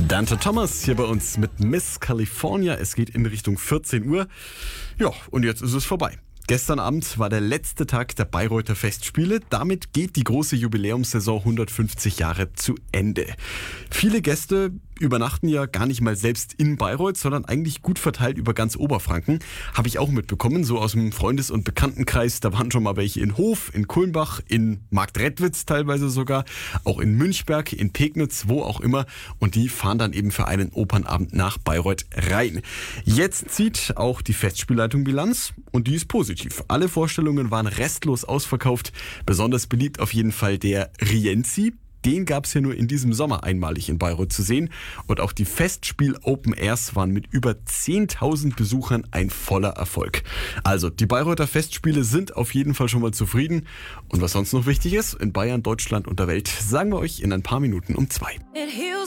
Dante Thomas hier bei uns mit Miss California. Es geht in Richtung 14 Uhr. Ja, und jetzt ist es vorbei. Gestern Abend war der letzte Tag der Bayreuther Festspiele. Damit geht die große Jubiläumssaison 150 Jahre zu Ende. Viele Gäste übernachten ja gar nicht mal selbst in Bayreuth, sondern eigentlich gut verteilt über ganz Oberfranken. Habe ich auch mitbekommen, so aus dem Freundes- und Bekanntenkreis. Da waren schon mal welche in Hof, in Kulmbach, in Marktredwitz teilweise sogar, auch in Münchberg, in Pegnitz, wo auch immer. Und die fahren dann eben für einen Opernabend nach Bayreuth rein. Jetzt zieht auch die Festspielleitung Bilanz und die ist positiv. Alle Vorstellungen waren restlos ausverkauft. Besonders beliebt auf jeden Fall der Rienzi. Den gab es ja nur in diesem Sommer einmalig in Bayreuth zu sehen. Und auch die Festspiel-Open Airs waren mit über 10.000 Besuchern ein voller Erfolg. Also, die Bayreuther Festspiele sind auf jeden Fall schon mal zufrieden. Und was sonst noch wichtig ist, in Bayern, Deutschland und der Welt, sagen wir euch in ein paar Minuten um 2.